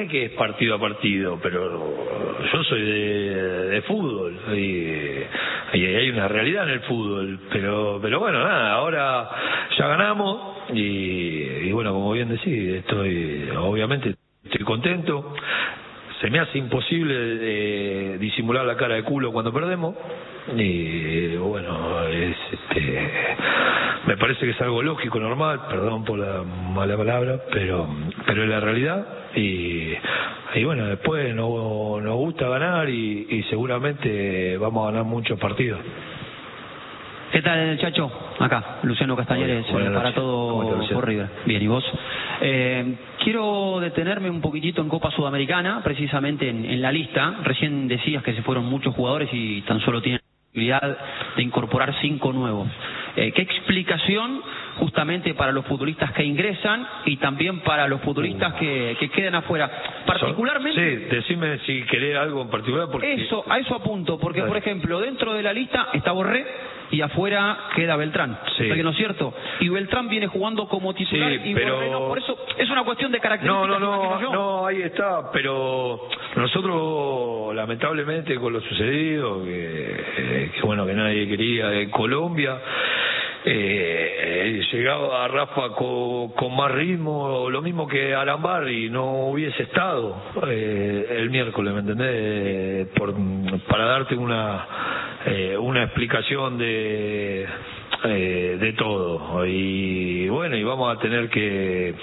es que es partido a partido, pero yo soy de fútbol y hay una realidad en el fútbol, pero bueno, nada, ahora ya ganamos y bueno, como bien decís, obviamente estoy contento. Se me hace imposible disimular la cara de culo cuando perdemos y bueno, me parece que es algo lógico, normal, perdón por la mala palabra, pero es la realidad y bueno, después nos gusta ganar y seguramente vamos a ganar muchos partidos. ¿Qué tal, Chacho? Acá, Luciano Castañeres, para todo por River. Bien, ¿y vos? Quiero detenerme un poquitito en Copa Sudamericana, precisamente en la lista. Recién decías que se fueron muchos jugadores y tan solo tienen la posibilidad de incorporar 5 nuevos. ¿Qué explicación justamente para los futbolistas que ingresan y también para los futbolistas que quedan afuera? Particularmente... Sí, decime si querés algo en particular. Porque... A eso apunto, porque por ejemplo, dentro de la lista está Borré y afuera queda Beltrán, sí. ¿no es cierto? Y Beltrán viene jugando como titular, sí, y pero... Borré no, por eso es una cuestión de características. No, ahí está, pero nosotros lamentablemente con lo sucedido, que bueno, que nadie quería en Colombia, llegaba a Rafa con más ritmo, lo mismo que Arambar, y no hubiese estado el miércoles, ¿me entendés? Para darte una explicación de todo, y bueno, y vamos a tener que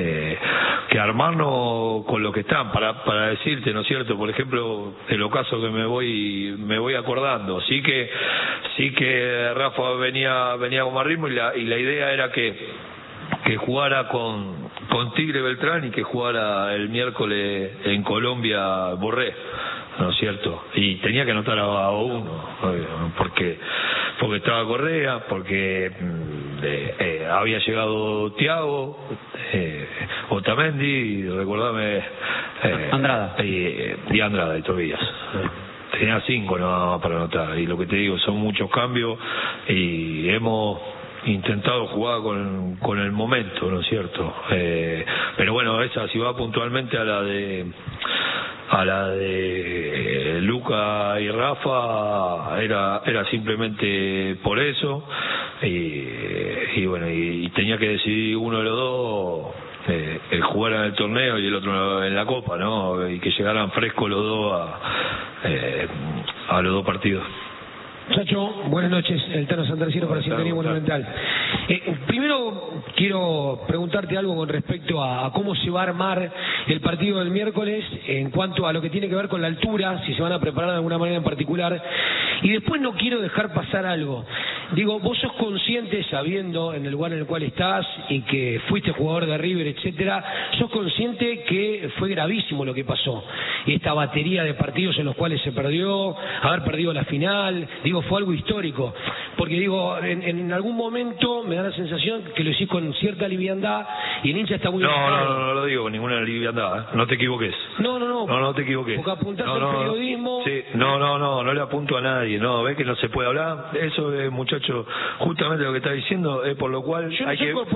armarnos con lo que están para decirte, ¿no es cierto? Por ejemplo, el ocaso que me voy acordando, sí que Rafa venía con más ritmo y la idea era que jugara con Tigre Beltrán y que jugara el miércoles en Colombia Borré, ¿no es cierto? Y tenía que anotar a uno, porque estaba Correa, porque había llegado Thiago, Otamendi, recordame, Andrada y Andrada y Tobías. Tenía 5 no para anotar, y lo que te digo, son muchos cambios y hemos intentado jugar con el momento, ¿no es cierto? Pero bueno, esa, si va puntualmente a la de Luca y Rafa, era simplemente por eso, y bueno, y tenía que decidir uno de los dos, el jugar en el torneo y el otro en la Copa, ¿no? Y que llegaran frescos los dos a los dos partidos. Chacho, buenas noches, el Tano Santarciero para Sintonía Monumental. Primero quiero preguntarte algo con respecto a cómo se va a armar el partido del miércoles en cuanto a lo que tiene que ver con la altura, si se van a preparar de alguna manera en particular. Y después no quiero dejar pasar algo. Digo, vos sos consciente, sabiendo en el lugar en el cual estás y que fuiste jugador de River, etcétera, sos consciente que fue gravísimo lo que pasó. Esta batería de partidos en los cuales se perdió, haber perdido la final, digo, fue algo histórico. Porque digo, en algún momento me da la sensación que lo hiciste con cierta liviandad y el hincha está muy... No lo digo con ninguna liviandad, no te equivoques. No te equivoques. Porque apuntaste al periodismo... Sí, no le apunto a nadie, no, ves que no se puede hablar, eso es, muchacho, justamente lo que está diciendo es por lo cual hay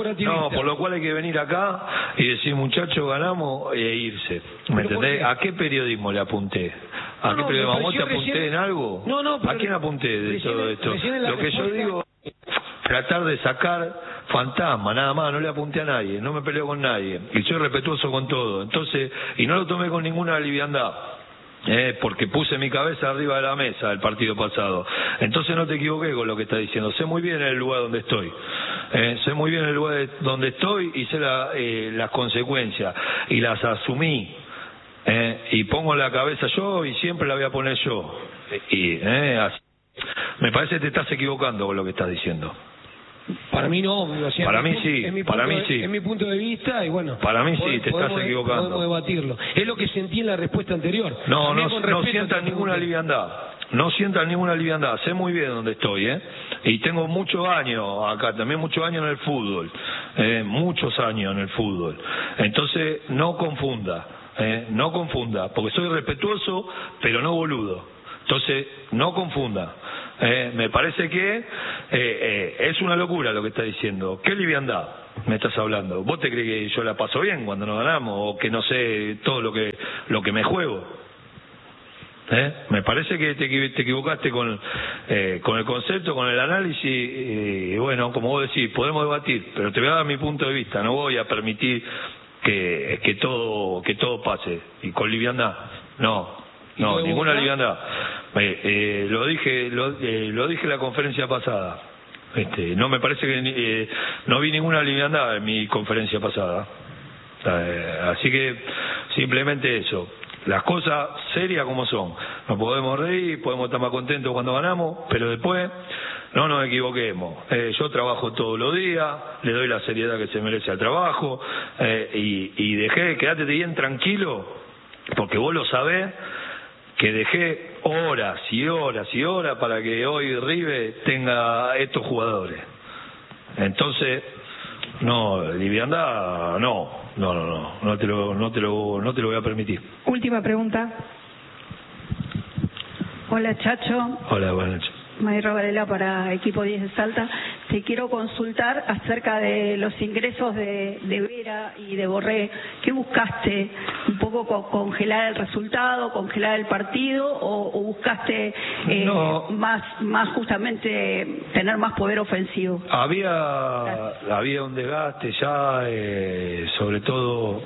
que venir acá y decir, muchacho, ganamos, e irse, ¿me entendés? ¿A qué periodismo le apunté? ¿A qué periodismo? ¿Vos te apunté en algo? ¿A quién apunté de todo esto? Lo que yo digo es tratar de sacar fantasma, nada más, no le apunté a nadie, no me peleo con nadie, y soy respetuoso con todo, entonces, y no lo tomé con ninguna liviandad. Porque puse mi cabeza arriba de la mesa el partido pasado. Entonces no te equivoques con lo que estás diciendo. Sé muy bien el lugar donde estoy. Sé muy bien el lugar donde estoy y sé las consecuencias. Y las asumí. Y pongo la cabeza yo y siempre la voy a poner yo. Así. Me parece que te estás equivocando con lo que estás diciendo. Para mí no, o sea, para mí sí, es mi punto de vista y bueno, para mí sí, te estás equivocando. Podemos debatirlo. Es lo que sentí en la respuesta anterior. No sientas ninguna liviandad. No sientas ninguna liviandad. Sé muy bien dónde estoy, y tengo muchos años acá, también muchos años en el fútbol, muchos años en el fútbol. Entonces no confunda, porque soy respetuoso, pero no boludo. Entonces no confunda. Me parece que es una locura lo que está diciendo. ¿Qué liviandad? me estás hablando? ¿Vos te crees que yo la paso bien cuando nos ganamos o que no sé todo lo que me juego? Me parece que te equivocaste con el concepto, con el análisis, y bueno, como vos decís, podemos debatir, pero te voy a dar mi punto de vista, no voy a permitir que todo pase, y con liviandad, no, ninguna liviandad. Lo dije en la conferencia pasada, no me parece que no vi ninguna liviandad en mi conferencia pasada, así que simplemente eso. Las cosas serias como son. Nos podemos reír, podemos estar más contentos cuando ganamos, pero después no nos equivoquemos. Yo trabajo todos los días, le doy la seriedad que se merece al trabajo, y quédate bien tranquilo, porque vos lo sabés, que dejé horas y horas y horas para que hoy River tenga estos jugadores. Entonces, no, liviandad, no te lo voy a permitir. Última pregunta. Hola, Chacho. Hola, buenas noches. Mayra Varela para Equipo 10 de Salta. Te quiero consultar acerca de los ingresos de Vera y de Borré. ¿Qué buscaste? ¿Un poco congelar el resultado, congelar el partido o buscaste más justamente tener más poder ofensivo? Había un desgaste ya, sobre todo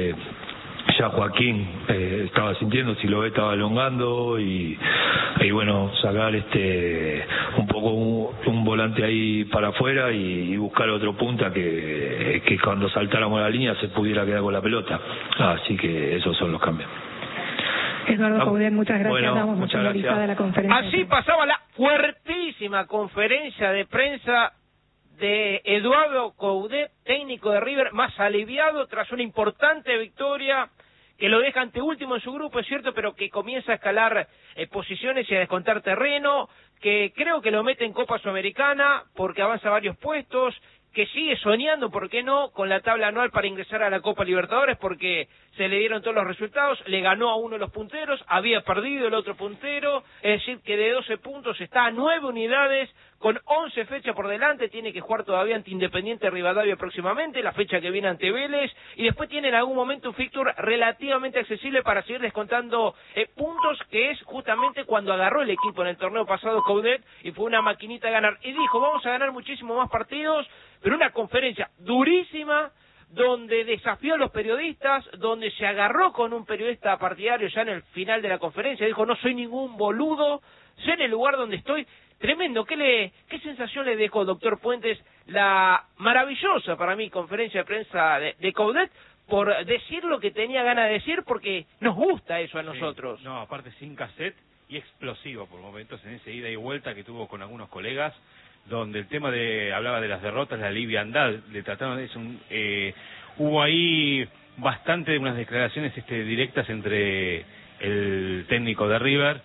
ya Joaquín estaba sintiendo, si lo ve estaba elongando y bueno, sacar un poco un volante ahí para afuera y buscar otro punta que cuando saltáramos la línea se pudiera quedar con la pelota, así que esos son los cambios. Eduardo Coudet, muchas gracias. Bueno, damos muchas gracias. La conferencia. Así pasaba la fuertísima conferencia de prensa de Eduardo Coudet, técnico de River, más aliviado tras una importante victoria que lo deja anteúltimo en su grupo, es cierto, pero que comienza a escalar posiciones y a descontar terreno, que creo que lo mete en Copa Sudamericana porque avanza varios puestos, que sigue soñando, ¿por qué no?, con la tabla anual para ingresar a la Copa Libertadores, porque se le dieron todos los resultados, le ganó a uno de los punteros, había perdido el otro puntero, es decir, que de 12 puntos está a 9 unidades, con 11 fechas por delante, tiene que jugar todavía ante Independiente Rivadavia próximamente, la fecha que viene ante Vélez, y después tiene en algún momento un fixture relativamente accesible para seguir descontando puntos, que es justamente cuando agarró el equipo en el torneo pasado Coudet, y fue una maquinita a ganar, y dijo, vamos a ganar muchísimo más partidos, pero una conferencia durísima, donde desafió a los periodistas, donde se agarró con un periodista partidario ya en el final de la conferencia, dijo, no soy ningún boludo, sé en el lugar donde estoy. Tremendo, ¿qué sensación le dejó, doctor Puentes, la maravillosa para mí conferencia de prensa de Coudet, por decir lo que tenía ganas de decir, porque nos gusta eso a nosotros? Sí, no, aparte sin cassette y explosivo por momentos en esa ida y vuelta que tuvo con algunos colegas, donde el tema hablaba de las derrotas, la liviandad, le trataron de eso, hubo ahí bastante de unas declaraciones directas entre el técnico de River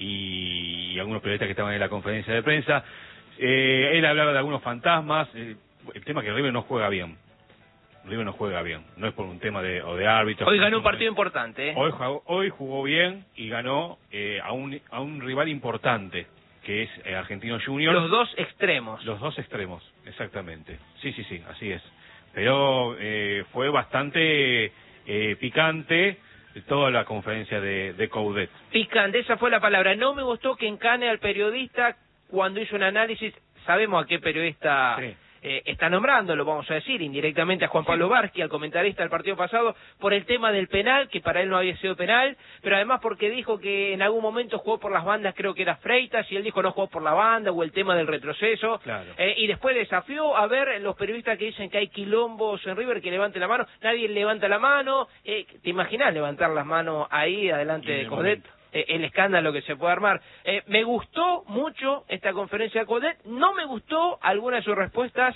y algunos periodistas que estaban en la conferencia de prensa. Él hablaba de algunos fantasmas, el tema que River no juega bien. River no juega bien, no es por un tema de árbitros. Hoy ganó un partido importante. Hoy jugó bien y ganó a un rival importante, que es Argentino Junior. Los dos extremos. Los dos extremos, exactamente. Sí, así es. Pero fue bastante picante toda la conferencia de Coudet. Picante, esa fue la palabra. No me gustó que encane al periodista cuando hizo un análisis. Sabemos a qué periodista está nombrando, lo vamos a decir, indirectamente a Juan Pablo Barsky, al comentarista del partido pasado, por el tema del penal, que para él no había sido penal, pero además porque dijo que en algún momento jugó por las bandas, creo que era Freitas, y él dijo no jugó por la banda, o el tema del retroceso, claro. Y después desafió a ver los periodistas que dicen que hay quilombos en River, que levanten la mano, nadie levanta la mano, ¿te imaginas levantar las manos ahí adelante de Coudet? El escándalo que se puede armar. Me gustó mucho esta conferencia de Coudet, no me gustó alguna de sus respuestas,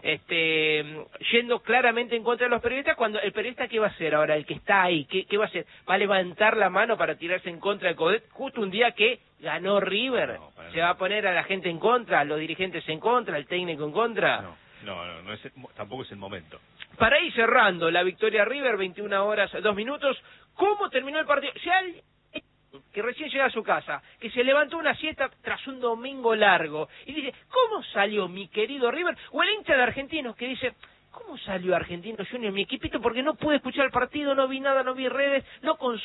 yendo claramente en contra de los periodistas, cuando el periodista, ¿qué va a hacer ahora? El que está ahí, ¿qué va a hacer? ¿Va a levantar la mano para tirarse en contra de Coudet justo un día que ganó River? No, ¿se va a poner a la gente en contra, a los dirigentes en contra, al técnico en contra? Tampoco es el momento. Para ir cerrando, la victoria River, 21 horas, 2 minutos, ¿cómo terminó el partido? Si alguien que recién llega a su casa, que se levantó una siesta tras un domingo largo, y dice, ¿cómo salió mi querido River? O el hincha de Argentinos que dice, ¿cómo salió Argentinos Juniors, mi equipito, porque no pude escuchar el partido, no vi nada, no vi redes, no